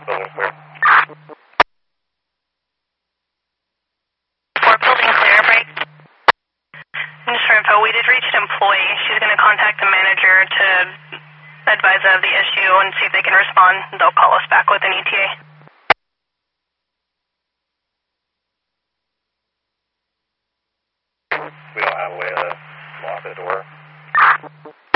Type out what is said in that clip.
Building clear. For building clear, break. And just for info, we did reach an employee. She's going to contact the manager to advise of the issue and see if they can respond. They'll call us back with an ETA. We don't have a way to lock the door.